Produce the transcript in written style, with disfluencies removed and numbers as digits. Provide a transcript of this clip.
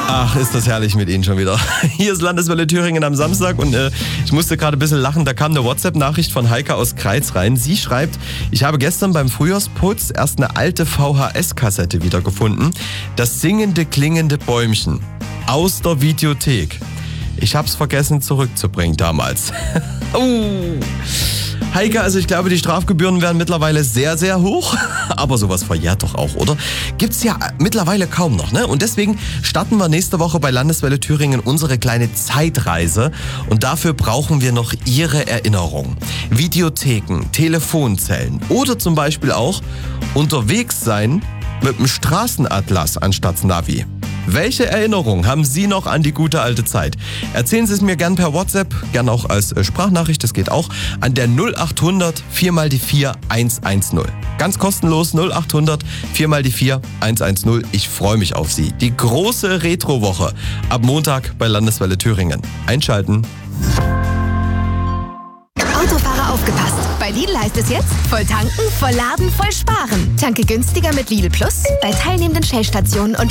Ach, ist das herrlich mit Ihnen schon wieder. Hier ist Landeswelle Thüringen am Samstag und ich musste gerade ein bisschen lachen. Da kam eine WhatsApp-Nachricht von Heike aus Kreiz rein. Sie schreibt, ich habe gestern beim Frühjahrsputz erst eine alte VHS-Kassette wiedergefunden. Das singende, klingende Bäumchen aus der Videothek. Ich hab's vergessen zurückzubringen damals. Heike, also ich glaube, die Strafgebühren werden mittlerweile sehr, sehr hoch. Aber sowas verjährt doch auch, oder? Gibt's ja mittlerweile kaum noch, ne? Und deswegen starten wir nächste Woche bei Landeswelle Thüringen unsere kleine Zeitreise. Und dafür brauchen wir noch Ihre Erinnerung. Videotheken, Telefonzellen oder zum Beispiel auch unterwegs sein mit dem Straßenatlas anstatt Navi. Welche Erinnerung haben Sie noch an die gute alte Zeit? Erzählen Sie es mir gern per WhatsApp, gern auch als Sprachnachricht, das geht auch, an der 0800 4x4 110. Ganz kostenlos 0800 4x4 110. Ich freue mich auf Sie. Die große Retro-Woche ab Montag bei Landeswelle Thüringen. Einschalten. Autofahrer aufgepasst! Bei Lidl heißt es jetzt, voll tanken, voll laden, voll sparen. Tanke günstiger mit Lidl Plus bei teilnehmenden Shell-Stationen und